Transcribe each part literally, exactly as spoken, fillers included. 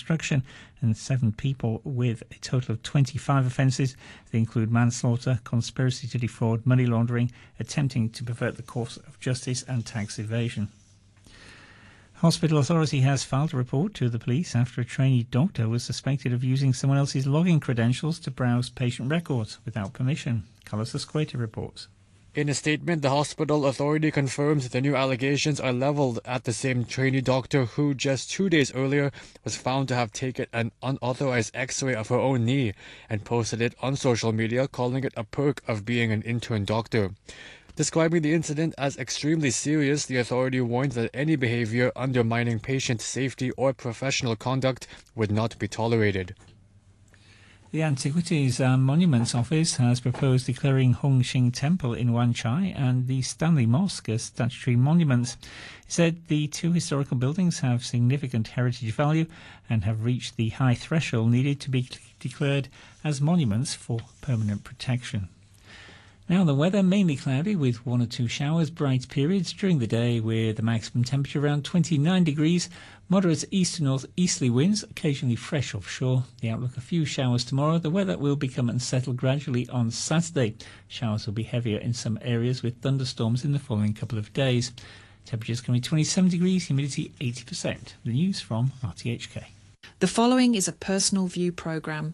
obstruction, and seven people with a total of twenty-five offences. They include manslaughter, conspiracy to defraud, money laundering, attempting to pervert the course of justice, and tax evasion. Hospital Authority has filed a report to the police after a trainee doctor was suspected of using someone else's login credentials to browse patient records without permission. Carlos Escueta reports. In a statement, the hospital authority confirms that the new allegations are levelled at the same trainee doctor who just two days earlier was found to have taken an unauthorized x-ray of her own knee and posted it on social media, calling it a perk of being an intern doctor. Describing the incident as extremely serious, the authority warned that any behaviour undermining patient safety or professional conduct would not be tolerated. The Antiquities and Monuments Office has proposed declaring Hung Shing Temple in Wan Chai and the Stanley Mosque as statutory monuments. It said the two historical buildings have significant heritage value and have reached the high threshold needed to be declared as monuments for permanent protection. Now the weather, mainly cloudy with one or two showers, bright periods during the day with the maximum temperature around twenty-nine degrees, moderate east to north easterly winds, occasionally fresh offshore. The outlook, a few showers tomorrow. The weather will become unsettled gradually on Saturday. Showers will be heavier in some areas with thunderstorms in the following couple of days. Temperatures can be twenty-seven degrees, humidity eighty percent. The news from R T H K. The following is a personal view programme.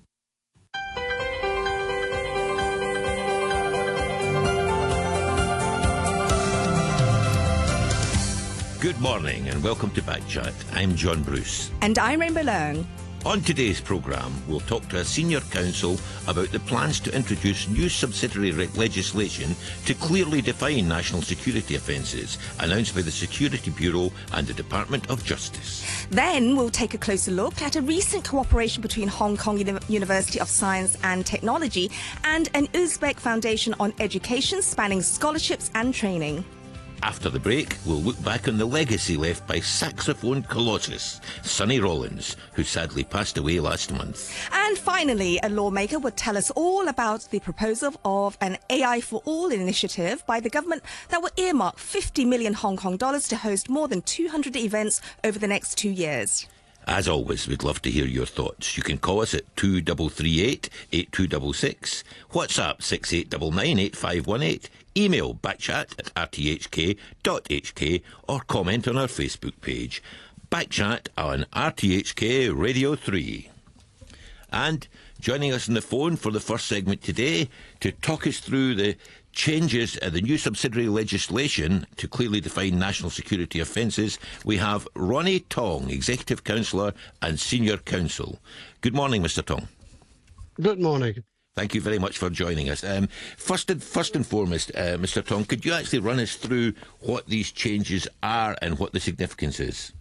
Good morning and welcome to Backchat. I'm John Bruce. And I'm Rainbow Leung. On today's programme, we'll talk to a senior counsel about the plans to introduce new subsidiary legislation to clearly define national security offences, announced by the Security Bureau and the Department of Justice. Then we'll take a closer look at a recent cooperation between Hong Kong Uni- University of Science and Technology and an Uzbek Foundation on education spanning scholarships and training. After the break, we'll look back on the legacy left by saxophone colossus Sonny Rollins, who sadly passed away last month. And finally, a lawmaker would tell us all about the proposal of an A I for All initiative by the government that will earmark fifty million Hong Kong dollars to host more than two hundred events over the next two years. As always, we'd love to hear your thoughts. You can call us at two three three eight, eight two six six, WhatsApp six eight nine nine, eight five one eight, email backchat at r t h k dot h k or comment on our Facebook page. Backchat on R T H K Radio three. And joining us on the phone for the first segment today to talk us through the changes, uh, the new subsidiary legislation to clearly define national security offences, we have Ronnie Tong, Executive Councillor and Senior Counsel. Good morning, Mr Tong. Good morning. Thank you very much for joining us. Um, first, and, first and foremost, uh, Mr Tong, could you actually run us through what these changes are and what the significance is?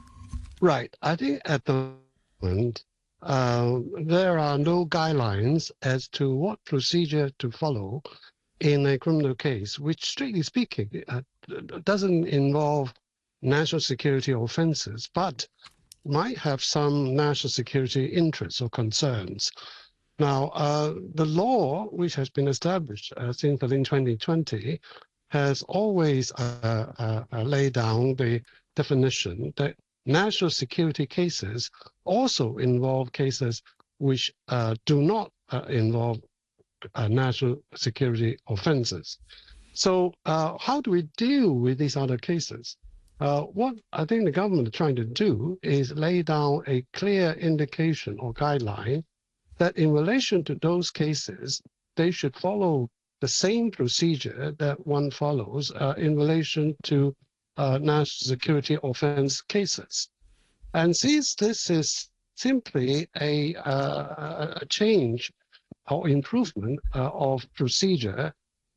Right. I think at the moment uh, there are no guidelines as to what procedure to follow in a criminal case, which, strictly speaking, uh, doesn't involve national security offences, but might have some national security interests or concerns. Now, uh, the law, which has been established uh, since within twenty twenty, has always uh, uh, uh, laid down the definition that national security cases also involve cases which uh, do not uh, involve uh, national security offenses. So uh, how do we deal with these other cases? Uh, what I think the government is trying to do is lay down a clear indication or guideline that in relation to those cases, they should follow the same procedure that one follows uh, in relation to uh, national security offense cases. And since this is simply a, uh, a change or improvement uh, of procedure,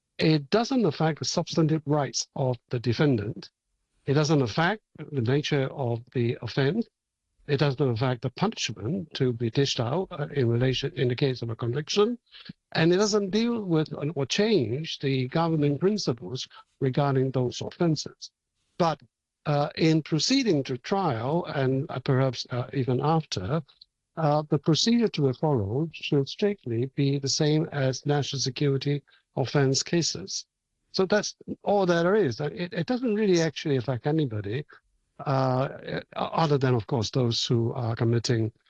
it doesn't affect the substantive rights of the defendant. It doesn't affect the nature of the offense. It doesn't affect the punishment to be dished out uh, in relation in the case of a conviction. And it doesn't deal with or change the governing principles regarding those offenses. But uh, in proceeding to trial and uh, perhaps uh, even after, uh, the procedure to be followed should strictly be the same as national security offense cases. So that's all there is. It, it doesn't really actually affect anybody, uh, other than, of course, those who are committing